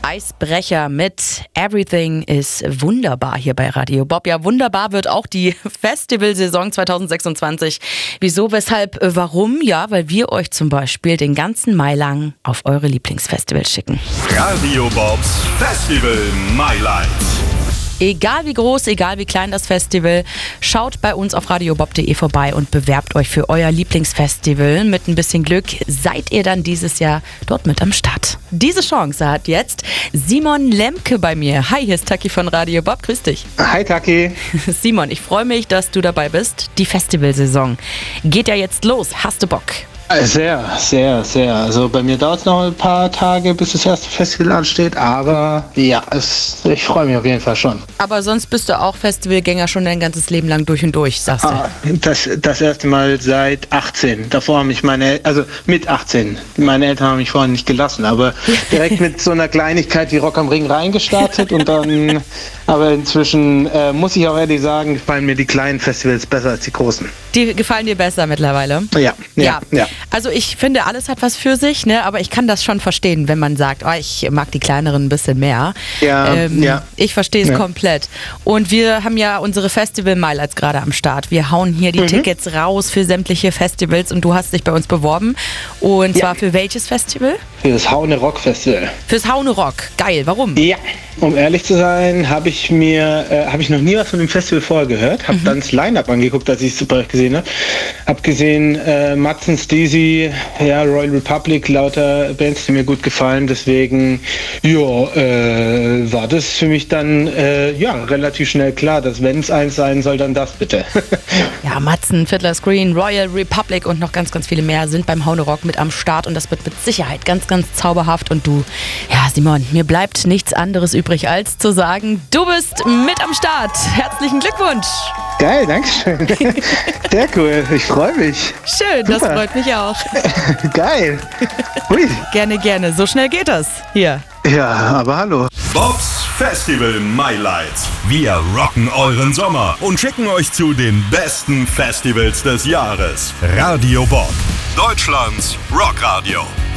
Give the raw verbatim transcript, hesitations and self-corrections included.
Eisbrecher mit Everything is wunderbar hier bei Radio Bob. Ja, wunderbar wird auch die Festivalsaison zwanzig sechsundzwanzig. Wieso, weshalb, warum? Ja, weil wir euch zum Beispiel den ganzen Mai lang auf eure Lieblingsfestivals schicken. Radio Bobs Festival Mailights. Egal wie groß, egal wie klein das Festival, schaut bei uns auf radiobob punkt de vorbei und bewerbt euch für euer Lieblingsfestival. Mit ein bisschen Glück seid ihr dann dieses Jahr dort mit am Start. Diese Chance hat jetzt Simon Lemke bei mir. Hi, hier ist Taki von Radio Bob. Grüß dich. Hi Taki. Simon, ich freue mich, dass du dabei bist. Die Festivalsaison geht ja jetzt los. Hast du Bock? Sehr, sehr, sehr. Also bei mir dauert es noch ein paar Tage, bis das erste Festival ansteht, aber ja, es, ich freue mich auf jeden Fall schon. Aber sonst bist du auch Festivalgänger schon dein ganzes Leben lang durch und durch, sagst du? Ah, das, das erste Mal seit achtzehn. Davor haben mich meine, also mit achtzehn. Meine Eltern haben mich vorhin nicht gelassen, aber direkt mit so einer Kleinigkeit wie Rock am Ring reingestartet und dann, aber inzwischen äh, muss ich auch ehrlich sagen, gefallen mir die kleinen Festivals besser als die großen. Die gefallen dir besser mittlerweile? Ja, ja, ja. ja. Also ich finde, alles hat was für sich, ne? Aber ich kann das schon verstehen, wenn man sagt, oh, ich mag die kleineren ein bisschen mehr. Ja, ähm, ja. Ich verstehe es ja. komplett. Und wir haben ja unsere Festival-Mailights gerade am Start. Wir hauen hier die mhm. Tickets raus für sämtliche Festivals und du hast dich bei uns beworben. Und ja. zwar für welches Festival? Für das Haune Rock Festival. Fürs Haune Rock. Geil, warum? Ja, um ehrlich zu sein, habe ich mir, äh, habe ich noch nie was von dem Festival vorher gehört. Habe mhm. dann das Line-Up angeguckt, als ich es super gesehen habe. Habe gesehen, äh, Matzen, Steezy, ja, Royal Republic, lauter Bands, die mir gut gefallen. Deswegen, ja, äh, war das für mich dann, äh, ja, relativ schnell klar, dass wenn es eins sein soll, dann das bitte. Ja, Matzen, Fiddler's Green, Royal Republic und noch ganz, ganz viele mehr sind beim Haune Rock mit am Start und das wird mit Sicherheit ganz, ganz zauberhaft. Und du, ja, Simon, mir bleibt nichts anderes übrig, als zu sagen, du bist mit am Start. Herzlichen Glückwunsch. Geil, danke schön. Sehr cool, ich freue mich. Schön, super. Das freut mich auch. Geil. Ui. Gerne, gerne. So schnell geht das hier. Ja, aber hallo. Bobs Festival Mailights. Wir rocken euren Sommer und schicken euch zu den besten Festivals des Jahres. Radio Bob, Deutschlands Rockradio.